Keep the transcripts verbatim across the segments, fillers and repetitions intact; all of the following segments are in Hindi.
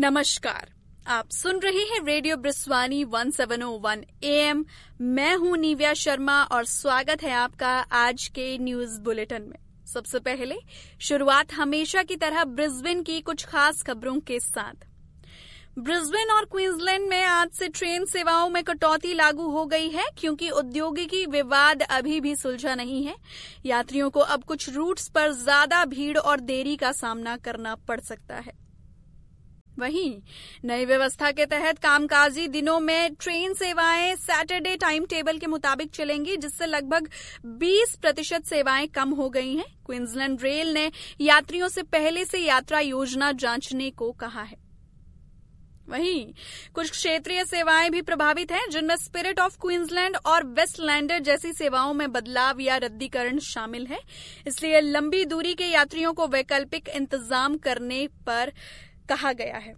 नमस्कार, आप सुन रहे हैं radio ब्रिस्वानी one seven O one A M. मैं हूं निव्या शर्मा और स्वागत है आपका आज के न्यूज बुलेटिन में। सबसे पहले शुरुआत हमेशा की तरह ब्रिस्बेन की कुछ खास खबरों के साथ। ब्रिस्बेन और क्वींसलैंड में आज से ट्रेन सेवाओं में कटौती लागू हो गई है क्योंकि औद्योगिकी विवाद अभी भी सुलझा नहीं है। यात्रियों को अब कुछ रूट्स पर ज्यादा भीड़ और देरी का सामना करना पड़ सकता है। वहीं नई व्यवस्था के तहत कामकाजी दिनों में ट्रेन सेवाएं सैटरडे टाइम टेबल के मुताबिक चलेंगी, जिससे लगभग बीस प्रतिशत सेवाएं कम हो गई हैं। क्वींसलैंड रेल ने यात्रियों से पहले से यात्रा योजना जांचने को कहा है। वहीं कुछ क्षेत्रीय सेवाएं भी प्रभावित हैं, जिनमें स्पिरिट ऑफ क्वींसलैंड और वेस्टलैंडर जैसी सेवाओं में बदलाव या रद्दीकरण शामिल है। इसलिए लंबी दूरी के यात्रियों को वैकल्पिक इंतजाम करने पर कहा गया है।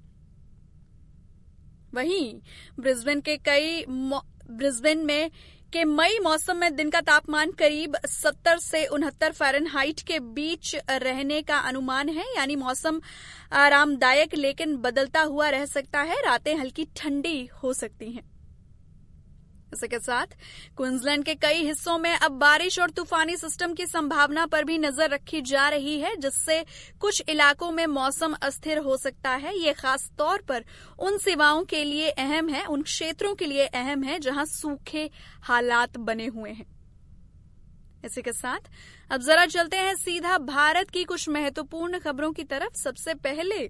वहीं ब्रिस्बेन के कई ब्रिस्बेन में के मई मौसम में दिन का तापमान करीब सत्तर से उनहत्तर फ़ारेनहाइट के बीच रहने का अनुमान है, यानी मौसम आरामदायक लेकिन बदलता हुआ रह सकता है। रातें हल्की ठंडी हो सकती हैं। इसी के साथ क्वींसलैंड के कई हिस्सों में अब बारिश और तूफानी सिस्टम की संभावना पर भी नजर रखी जा रही है, जिससे कुछ इलाकों में मौसम अस्थिर हो सकता है। ये खास तौर पर उन सेवाओं के लिए अहम है, उन क्षेत्रों के लिए अहम है जहां सूखे हालात बने हुए हैं। इसी के साथ अब जरा चलते हैं सीधा भारत की कुछ महत्वपूर्ण खबरों की तरफ। सबसे पहले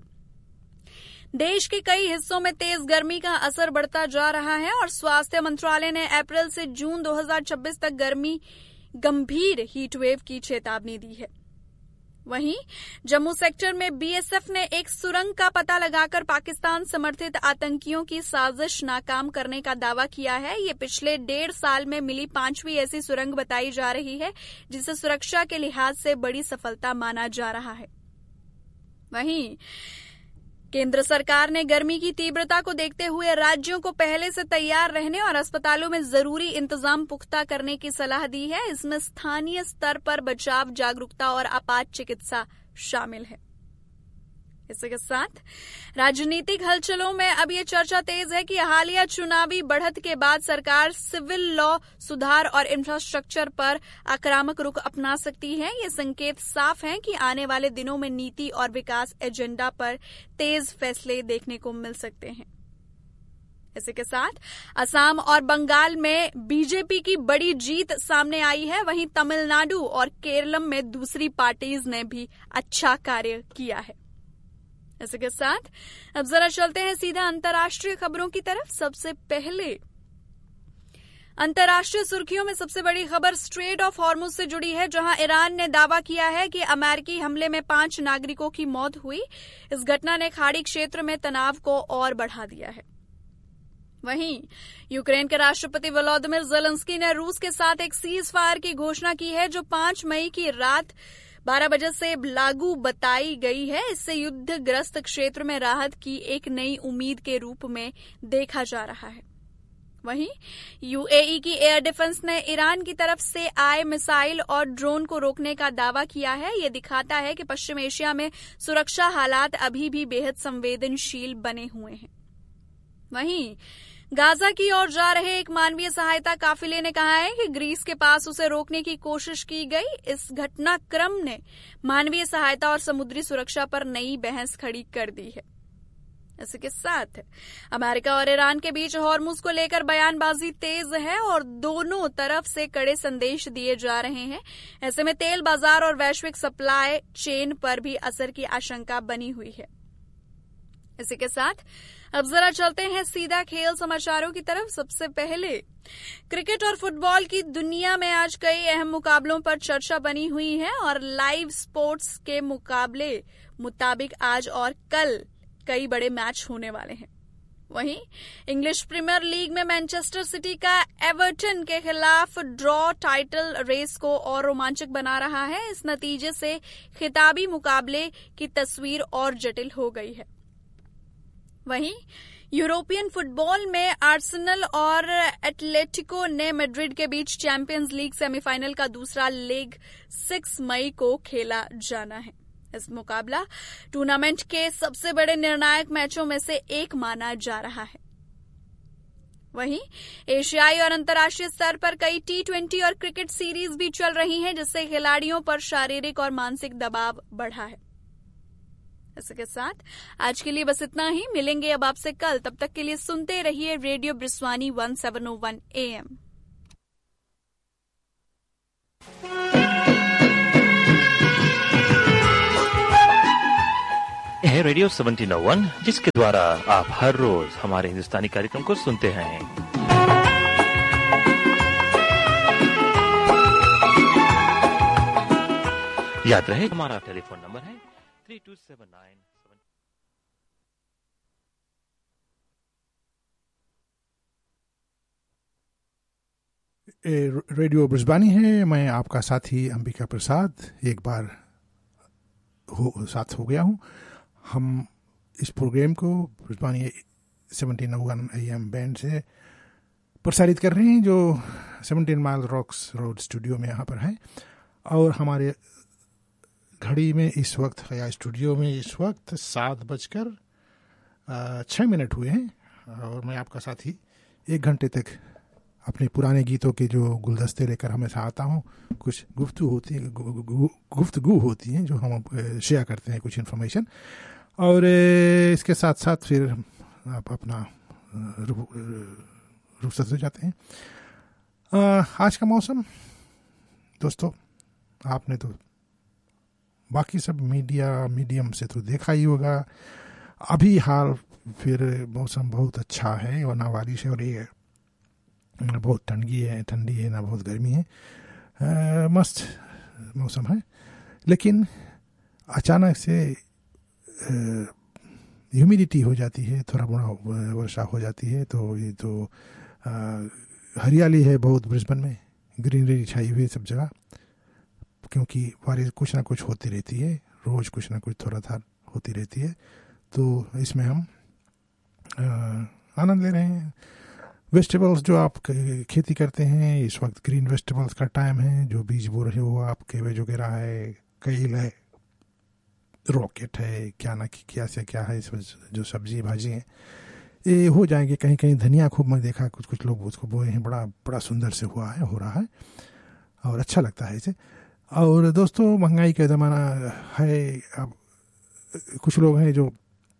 देश के कई हिस्सों में तेज गर्मी का असर बढ़ता जा रहा है और स्वास्थ्य मंत्रालय ने अप्रैल से जून दो हज़ार छब्बीस तक गर्मी गंभीर हीटवेव की चेतावनी दी है। वहीं जम्मू सेक्टर में बी एस एफ ने एक सुरंग का पता लगाकर पाकिस्तान समर्थित आतंकियों की साजिश नाकाम करने का दावा किया है। ये पिछले डेढ़ साल में मिली पांचवी ऐसी सुरंग बताई जा रही है, जिसे सुरक्षा के लिहाज से बड़ी सफलता माना जा रहा है। वहीं केंद्र सरकार ने गर्मी की तीव्रता को देखते हुए राज्यों को पहले से तैयार रहने और अस्पतालों में जरूरी इंतजाम पुख्ता करने की सलाह दी है। इसमें स्थानीय स्तर पर बचाव, जागरूकता और आपात चिकित्सा शामिल है। इसी के साथ राजनीतिक हलचलों में अब ये चर्चा तेज है कि हालिया चुनावी बढ़त के बाद सरकार सिविल लॉ सुधार और इंफ्रास्ट्रक्चर पर आक्रामक रुख अपना सकती है। ये संकेत साफ हैं कि आने वाले दिनों में नीति और विकास एजेंडा पर तेज फैसले देखने को मिल सकते हैं। इसी के साथ असम और बंगाल में बीजेपी की बड़ी जीत सामने आई है। वहीं तमिलनाडु और केरलम में दूसरी पार्टीज ने भी अच्छा कार्य किया है। इसी के साथ अब जरा चलते हैं सीधा अंतर्राष्ट्रीय खबरों की तरफ। सबसे पहले अंतर्राष्ट्रीय सुर्खियों में सबसे बड़ी खबर स्ट्रेट ऑफ हॉर्मुज से जुड़ी है, जहां ईरान ने दावा किया है कि अमेरिकी हमले में पांच नागरिकों की मौत हुई। इस घटना ने खाड़ी क्षेत्र में तनाव को और बढ़ा दिया है। वहीं यूक्रेन के राष्ट्रपति वोलोदिमीर ज़ेलेंस्की ने रूस के साथ एक सीज फायर की घोषणा की है, जो पांच मई की रात बारह बजे से लागू बताई गई है। इससे युद्धग्रस्त क्षेत्र में राहत की एक नई उम्मीद के रूप में देखा जा रहा है। वहीं यू ए ई की एयर डिफेंस ने ईरान की तरफ से आए मिसाइल और ड्रोन को रोकने का दावा किया है। ये दिखाता है कि पश्चिम एशिया में सुरक्षा हालात अभी भी बेहद संवेदनशील बने हुए हैं। वहीं गाजा की ओर जा रहे एक मानवीय सहायता काफिले ने कहा है कि ग्रीस के पास उसे रोकने की कोशिश की गई। इस घटनाक्रम ने मानवीय सहायता और समुद्री सुरक्षा पर नई बहस खड़ी कर दी है। इसी के साथ अमेरिका और ईरान के बीच हॉर्मुज को लेकर बयानबाजी तेज है और दोनों तरफ से कड़े संदेश दिए जा रहे हैं। ऐसे में तेल बाजार और वैश्विक सप्लाई चेन पर भी असर की आशंका बनी हुई है। इसी के साथ अब जरा चलते हैं सीधा खेल समाचारों की तरफ। सबसे पहले क्रिकेट और फुटबॉल की दुनिया में आज कई अहम मुकाबलों पर चर्चा बनी हुई है और लाइव स्पोर्ट्स के मुकाबले मुताबिक आज और कल कई बड़े मैच होने वाले हैं। वहीं इंग्लिश प्रीमियर लीग में मैनचेस्टर सिटी का एवर्टन के खिलाफ ड्रॉ टाइटल रेस को और रोमांचक बना रहा है। इस नतीजे से खिताबी मुकाबले की तस्वीर और जटिल हो गई है। वहीं यूरोपियन फुटबॉल में आर्सेनल और एटलेटिको ने मैड्रिड के बीच चैंपियंस लीग सेमीफाइनल का दूसरा लेग छह मई को खेला जाना है। इस मुकाबला टूर्नामेंट के सबसे बड़े निर्णायक मैचों में से एक माना जा रहा है। वहीं एशियाई और अंतर्राष्ट्रीय स्तर पर कई टी ट्वेंटी और क्रिकेट सीरीज भी चल रही हैं, जिससे खिलाड़ियों पर शारीरिक और मानसिक दबाव बढ़ा है। इसके साथ आज के लिए बस इतना ही। मिलेंगे अब आपसे कल, तब तक के लिए सुनते रहिए radio ब्रिस्वानी one seven O one A M. है रेडियो सेवनटीन ओ वन, जिसके द्वारा आप हर रोज हमारे हिंदुस्तानी कार्यक्रम को सुनते हैं। याद रहे हमारा टेलीफोन नंबर है three to seven nine seven. Radio ब्रिस्बानी है, मैं आपका साथी अंबिका प्रसाद एक बार हो साथ हो गया हूँ। हम इस प्रोग्राम को ब्रिस्बानी seventeen O one A M band से प्रसारित कर रहे हैं, जो seventeen mile rocks road studio में यहाँ पर है। और हमारे घड़ी में इस वक्त या स्टूडियो में इस वक्त सात बजकर छः मिनट हुए हैं, और मैं आपका साथी एक घंटे तक अपने पुराने गीतों के जो गुलदस्ते लेकर हमेशा आता हूँ। कुछ गुफ्तगू होती है गुफ्तगू होती हैं जो हम शेयर करते हैं, कुछ इन्फॉर्मेशन, और इसके साथ साथ फिर आप अपना रुखसत हो जाते हैं। आज का मौसम दोस्तों, आपने तो बाकी सब मीडिया मीडियम से तो देखा ही होगा। अभी हाल फिर मौसम बहुत अच्छा है, और ना बारिश है और ये ना बहुत ठंडी है ठंडी है ना बहुत गर्मी है, आ, मस्त मौसम है। लेकिन अचानक से ह्यूमिडिटी हो जाती है, थोड़ा बड़ा वर्षा हो जाती है, तो ये तो आ, हरियाली है बहुत ब्रिस्बेन में, ग्रीनरी छाई हुई है सब जगह, क्योंकि बारिश कुछ ना कुछ होती रहती है, रोज़ कुछ ना कुछ थोड़ा था होती रहती है। तो इसमें हम आनंद ले रहे हैं। वेजिटेबल्स जो आप खेती करते हैं, इस वक्त ग्रीन वेजिटेबल्स का टाइम है। जो बीज बो रहे हो आप, केवेज वगैरह है, कईल है, रॉकेट है, क्या ना क्या से क्या है, इस जो सब्जी भाजी हैं ये हो जाएंगे। कहीं कहीं धनिया खूब मैं देखा, कुछ कुछ लोग उसको बोए हैं, बड़ा बड़ा सुंदर से हुआ है हो रहा है और अच्छा लगता है इसे। और दोस्तों, महंगाई का ज़माना है। अब कुछ लोग हैं जो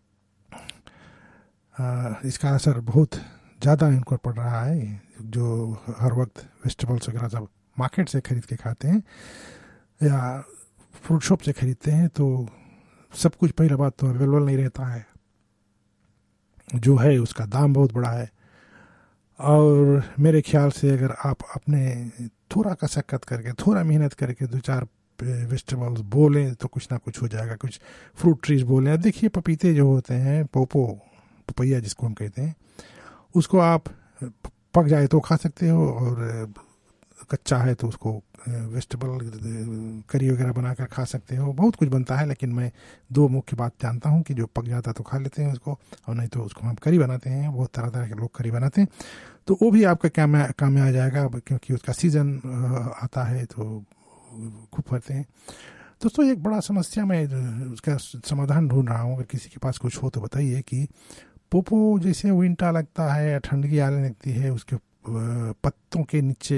आ, इसका असर बहुत ज़्यादा इनको पड़ रहा है, जो हर वक्त वेजिटेबल्स वगैरह सब मार्केट से खरीद के खाते हैं या फ्रूट शॉप से खरीदते हैं, तो सब कुछ पहला बात तो अवेलेबल नहीं रहता है, जो है उसका दाम बहुत बड़ा है। और मेरे ख्याल से अगर आप अपने थोड़ा कसरत करके, थोड़ा मेहनत करके दो चार वेजिटेबल्स बोलें तो कुछ ना कुछ हो जाएगा। कुछ फ्रूट ट्रीज बोलें, देखिए पपीते जो होते हैं, पोपो पपैया जिसको हम कहते हैं, उसको आप पक जाए तो खा सकते हो, और कच्चा है तो उसको वेजिटेबल करी वगैरह बनाकर खा सकते हो। बहुत कुछ बनता है, लेकिन मैं दो मुख्य बात जानता हूँ कि जो पक जाता तो खा लेते हैं उसको, और नहीं तो उसको हम करी बनाते हैं। बहुत तरह तरह के लोग करी बनाते हैं, तो वो भी आपका काम में काम में आ जाएगा, क्योंकि उसका सीज़न आता है तो खूब फरते हैं। दोस्तों, एक बड़ा समस्या मैं उसका समाधान ढूंढ रहा हूँ, अगर किसी के पास कुछ हो तो बताइए। कि पोपो जैसे विंटा लगता है या ठंडी आने लगती है, उसके पत्तों के नीचे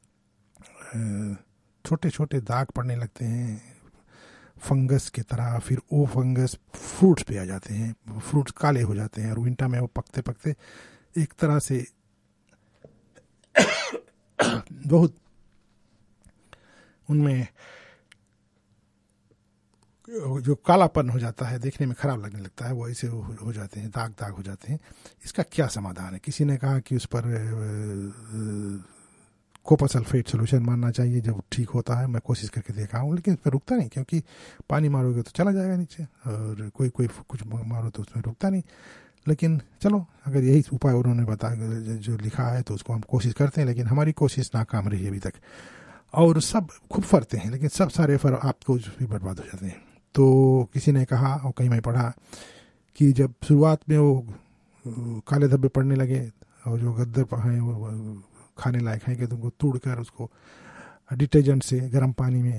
छोटे छोटे दाग पड़ने लगते हैं फंगस की तरह, फिर वो फंगस फ्रूट्स पे आ जाते हैं, फ्रूट्स काले हो जाते हैं, और विंटर में वो पकते पकते एक तरह से बहुत उनमें जो कालापन हो जाता है, देखने में खराब लगने लगता है, वो ऐसे हो, हो जाते हैं, दाग दाग हो जाते हैं। इसका क्या समाधान है? किसी ने कहा कि उस पर कॉपर सल्फेट सोल्यूशन मारना चाहिए, जब ठीक होता है। मैं कोशिश करके देखा हूँ, लेकिन उस पर रुकता नहीं, क्योंकि पानी मारोगे तो चला जाएगा नीचे, और कोई कोई कुछ मारो तो उसमें रुकता नहीं। लेकिन चलो, अगर यही उपाय उन्होंने बता जो लिखा है तो उसको हम कोशिश करते हैं, लेकिन हमारी कोशिश नाकाम रही है अभी तक। और सब खूब फरते हैं, लेकिन सब सारे फर आपको भी बर्बाद हो जाते हैं। तो किसी ने कहा, और कहीं मैं पढ़ा, कि जब शुरुआत में वो काले धब्बे पड़ने लगे और जो गद्दर हैं वो खाने लायक हैं, कि तुमको तोड़ कर उसको डिटर्जेंट से गर्म पानी में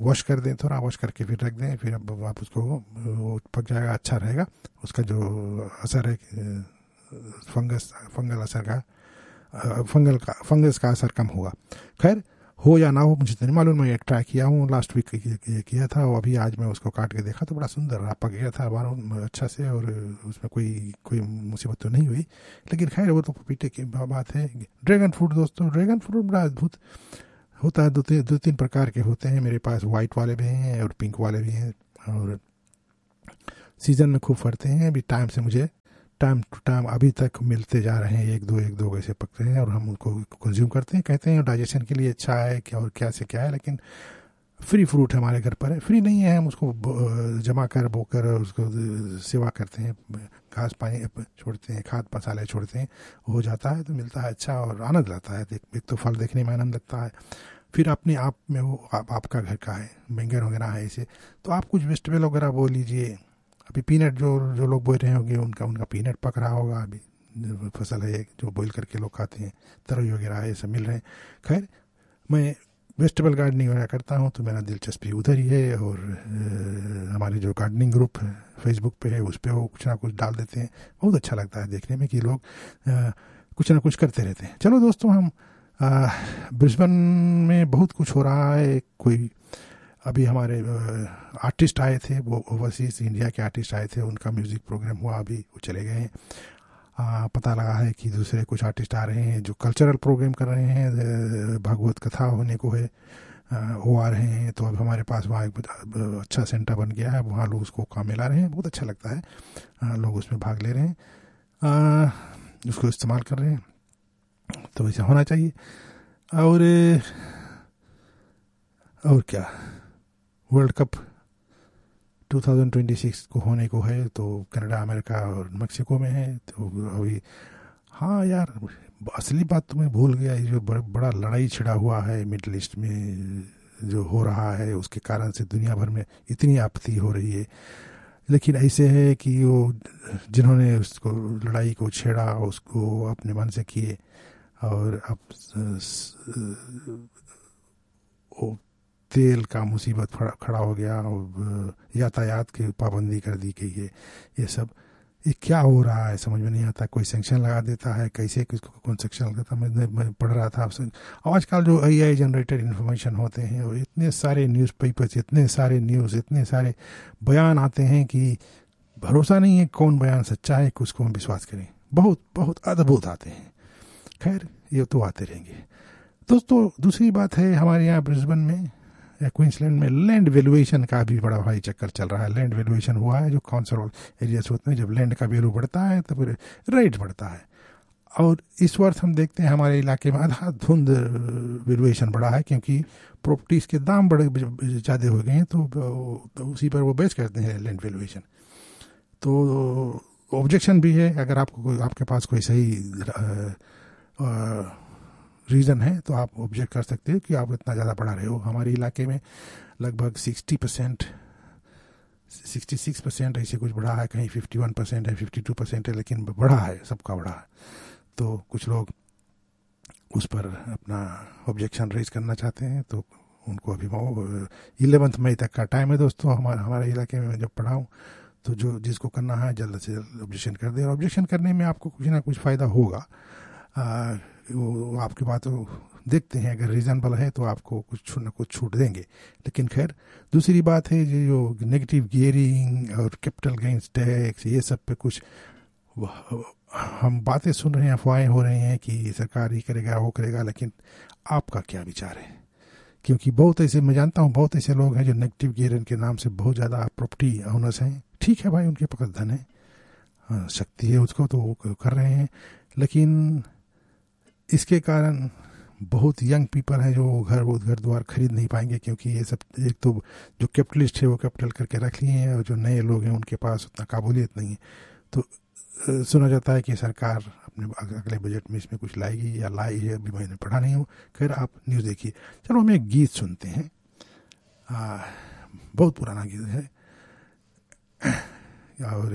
वॉश कर दें, थोड़ा वॉश करके फिर रख दें, फिर अब आप उसको वो पक जाएगा, अच्छा रहेगा। उसका जो असर है फंगस फंगल असर का फंगल का फंगस का असर कम होगा। खैर हो या ना हो मुझे तो नहीं मालूम, मैं एक ट्राई किया हूँ लास्ट वीक किया था, और अभी आज मैं उसको काट के देखा तो बड़ा सुंदर रहा, पक गया था बारह अच्छा से, और उसमें कोई कोई मुसीबत तो नहीं हुई। लेकिन खैर वो तो पपीते की बात है। ड्रैगन फ्रूट दोस्तों, ड्रैगन फ्रूट बड़ा अद्भुत होता है, दो तीन दो तीन प्रकार के होते हैं मेरे पास, वाइट वाले भी हैं और पिंक वाले भी हैं, और सीज़न में खूब फरते हैं। अभी टाइम से मुझे टाइम टू टाइम अभी तक मिलते जा रहे हैं, एक दो एक दो ऐसे पकते हैं और हम उनको कंज्यूम करते हैं। कहते हैं डाइजेशन के लिए अच्छा है क्या और क्या से क्या है, लेकिन फ्री फ्रूट हमारे घर पर है, फ्री नहीं है, हम उसको जमा कर बोकर उसको सेवा करते हैं, घास पानी छोड़ते हैं, खाद मसाले छोड़ते हैं, हो जाता है तो मिलता है अच्छा और आनंद लगता है। एक तो फल देखने में आनंद लगता है, फिर अपने आप में वो आप, आपका घर का है, बैंगन वगैरह है ऐसे, तो आप कुछ वेजिटेबल वगैरह बो लीजिए। अभी पीनट जो जो लोग बोल रहे होंगे उनका उनका पीनट पक रहा होगा, अभी फसल है जो बॉईल करके लोग खाते हैं, तरोई वगैरह ये सब मिल रहे हैं। खैर मैं वेजिटेबल गार्डनिंग वगैरह करता हूँ तो मेरा दिलचस्पी उधर ही है, और आ, हमारे जो गार्डनिंग ग्रुप है फेसबुक पे है उस पर वो कुछ ना कुछ डाल देते हैं, बहुत अच्छा लगता है देखने में कि लोग आ, कुछ ना कुछ करते रहते हैं। चलो दोस्तों, हम ब्रिस्बेन में बहुत कुछ हो रहा है। कोई अभी हमारे आर्टिस्ट आए थे, वो ओवरसीज इंडिया के आर्टिस्ट आए थे, उनका म्यूज़िक प्रोग्राम हुआ, अभी वो चले गए हैं। आ, पता लगा है कि दूसरे कुछ आर्टिस्ट आ रहे हैं जो कल्चरल प्रोग्राम कर रहे हैं, भागवत कथा होने को है, आ, वो आ रहे हैं। तो अब हमारे पास वहाँ एक अच्छा सेंटर बन गया है, वहाँ लोग उसको काम मिला रहे हैं, बहुत अच्छा लगता है, आ, लोग उसमें भाग ले रहे हैं, आ, उसको इस्तेमाल कर रहे हैं, तो ऐसा होना चाहिए। और और क्या, वर्ल्ड कप दो हज़ार छब्बीस को होने को है, तो कनाडा, अमेरिका और मेक्सिको में है। तो अभी हाँ यार, असली बात तो मैं भूल गया, ये जो बड़ा लड़ाई छिड़ा हुआ है मिडिल ईस्ट में जो हो रहा है, उसके कारण से दुनिया भर में इतनी आपत्ति हो रही है। लेकिन ऐसे है कि वो जिन्होंने उसको लड़ाई को छेड़ा उसको अपने मन से किए, और अब वो तेल का मुसीबत खड़ा हो गया, और यातायात की पाबंदी कर दी गई है। ये सब ये क्या हो रहा है समझ में नहीं आता। कोई सेंक्शन लगा देता है, कैसे किसको कौन सेक्शन लगाता है। मैं मैं पढ़ रहा था आजकल जो ए आई जनरेटेड इन्फॉर्मेशन होते हैं, और इतने सारे न्यूज़पेपर्स, इतने सारे न्यूज़, इतने सारे बयान आते हैं कि भरोसा नहीं है कौन बयान सच्चा है, किसको हम विश्वास करें। बहुत बहुत अद्भुत आते हैं। खैर ये तो आते रहेंगे दोस्तों। दूसरी बात है, हमारे यहाँ ब्रिस्बेन में या क्वींसलैंड में लैंड वैल्यूएशन का भी बड़ा भारी चक्कर चल रहा है। लैंड वैल्यूएशन हुआ है, जो कॉन्सर्व एरियाज होते हैं, जब लैंड का वैल्यू बढ़ता है तो फिर रेट बढ़ता है। और इस वर्ष हम देखते हैं हमारे इलाके में आधा धुंध वैल्यूएशन बढ़ा है, क्योंकि प्रॉपर्टीज़ के दाम बड़े ज़्यादा हो गए हैं, तो, तो उसी पर वो बेस करते हैं लैंड वैल्यूएशन। तो ऑब्जेक्शन भी है, अगर आपको आपके पास कोई सही रीज़न है तो आप ऑब्जेक्ट कर सकते हो कि आप इतना ज़्यादा बढ़ा रहे हो। हमारे इलाके में लगभग sixty percent sixty six percent ऐसे कुछ बढ़ा है, कहीं फिफ्टी वन परसेंट है, फिफ्टी टू परसेंट है, लेकिन बढ़ा है, सबका बढ़ा है। तो कुछ लोग उस पर अपना ऑब्जेक्शन रेज करना चाहते हैं, तो उनको अभी इलेवेंथ मई तक का टाइम है दोस्तों। हमारे हमारे इलाके में जब पढ़ाऊँ तो जो जिसको करना है जल्द से जल्द ऑब्जेक्शन कर दे, और ऑब्जेक्शन करने में आपको कुछ ना कुछ फ़ायदा होगा। आ, वो आपकी बात देखते हैं, अगर रीज़नेबल है तो आपको कुछ ना कुछ छूट देंगे। लेकिन खैर दूसरी बात है, जो नेगेटिव गियरिंग और कैपिटल गेन्स टैक्स, ये सब पे कुछ हम बातें सुन रहे हैं, अफवाहें हो रही हैं कि सरकार ही करेगा वो करेगा, लेकिन आपका क्या विचार है? क्योंकि बहुत ऐसे, मैं जानता हूँ बहुत ऐसे लोग हैं जो नेगेटिव गियरिंग के नाम से बहुत ज़्यादा प्रॉपर्टी ओनर्स हैं। ठीक है भाई, उनके पास धन है, हाँ, शक्ति है उसको, तो वो कर रहे हैं। लेकिन इसके कारण बहुत यंग पीपल हैं जो घर वो घर द्वार खरीद नहीं पाएंगे, क्योंकि ये सब, एक तो जो कैपिटलिस्ट है वो कैपिटल करके रख लिए हैं, और जो नए लोग हैं उनके पास उतना काबूलियत नहीं है। तो सुना जाता है कि सरकार अपने अगले बजट में इसमें कुछ लाएगी या लाई है, अभी मैंने पढ़ा नहीं हूँ। खैर आप न्यूज़ देखिए। चलो हम एक गीत सुनते हैं, आ, बहुत पुराना गीत है, और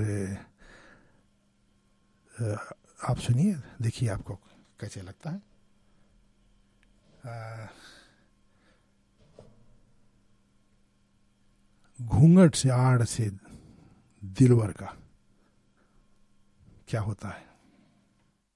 आप सुनिए, देखिए आपको कैसे लगता है। आ, घूंघट से आड़ से दिलवर का क्या होता है।